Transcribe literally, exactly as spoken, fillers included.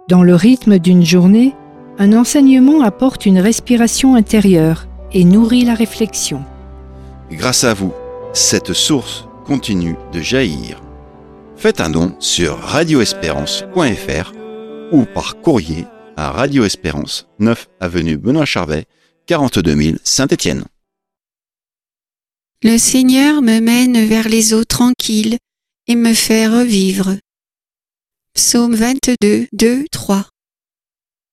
Dans le rythme d'une journée, un enseignement apporte une respiration intérieure et nourrit la réflexion. Grâce à vous, cette source continue de jaillir. Faites un don sur radio espérance point f r ou par courrier à Radio Espérance, neuf avenue Benoît Charvet, quarante-deux mille Saint-Étienne. Le Seigneur me mène vers les eaux tranquilles et me fait revivre. Psaume vingt-deux, deux, trois.